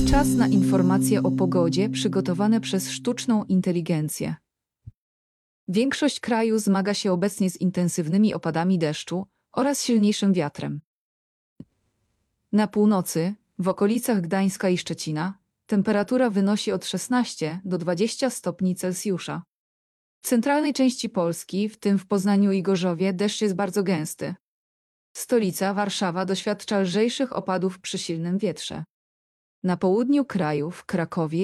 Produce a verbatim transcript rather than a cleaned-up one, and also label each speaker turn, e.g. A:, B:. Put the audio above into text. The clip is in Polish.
A: Czas na informacje o pogodzie przygotowane przez sztuczną inteligencję. Większość kraju zmaga się obecnie z intensywnymi opadami deszczu oraz silniejszym wiatrem. Na północy, w okolicach Gdańska i Szczecina, temperatura wynosi od szesnastu do dwudziestu stopni Celsjusza. W centralnej części Polski, w tym w Poznaniu i Gorzowie, deszcz jest bardzo gęsty. Stolica, Warszawa, doświadcza lżejszych opadów przy silnym wietrze. Na południu kraju, w Krakowie